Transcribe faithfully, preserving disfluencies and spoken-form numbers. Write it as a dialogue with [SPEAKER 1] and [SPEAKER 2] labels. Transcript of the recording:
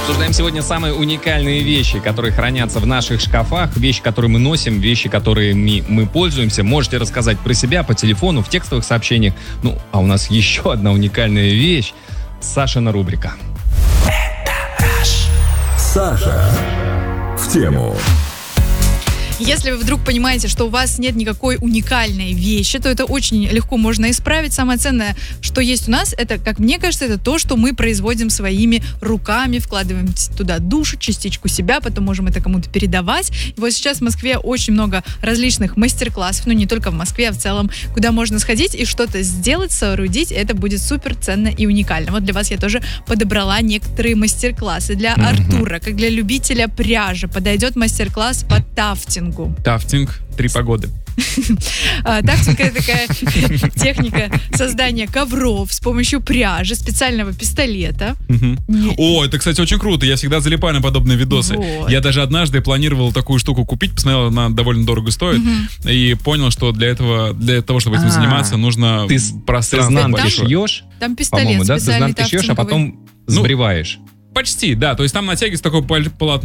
[SPEAKER 1] Обсуждаем сегодня самые уникальные вещи, которые хранятся в наших шкафах, вещи, которые мы носим, вещи, которыми мы пользуемся. Можете рассказать про себя по телефону, в текстовых сообщениях. Ну, а у нас еще одна уникальная вещь. Сашина рубрика.
[SPEAKER 2] Саша в тему.
[SPEAKER 3] Если вы вдруг понимаете, что у вас нет никакой уникальной вещи, то это очень легко можно исправить. Самое ценное, что есть у нас, это, как мне кажется, это то, что мы производим своими руками, вкладываем туда душу, частичку себя, потом можем это кому-то передавать. И вот сейчас в Москве очень много различных мастер-классов, ну не только в Москве, а в целом, куда можно сходить и что-то сделать, соорудить. Это будет супер ценно и уникально. Вот для вас я тоже подобрала некоторые мастер-классы. Для mm-hmm. Артура, как для любителя пряжи, подойдет мастер-класс по тафтингу.
[SPEAKER 4] Тафтинг, три погоды.
[SPEAKER 3] Тафтинг — это такая техника создания ковров с помощью пряжи, специального пистолета.
[SPEAKER 4] О, это, кстати, очень круто. Я всегда залипаю на подобные видосы. Я даже однажды планировал такую штуку купить, посмотрел, она довольно дорого стоит, и понял, что для этого, для того, чтобы этим заниматься, нужно
[SPEAKER 1] ты пространство. Ты изнанки шьешь,
[SPEAKER 3] там пистолет специальный,
[SPEAKER 1] да? Ты изнанки шьешь, а потом сбриваешь.
[SPEAKER 4] Почти, да. То есть там натягивается такое полотно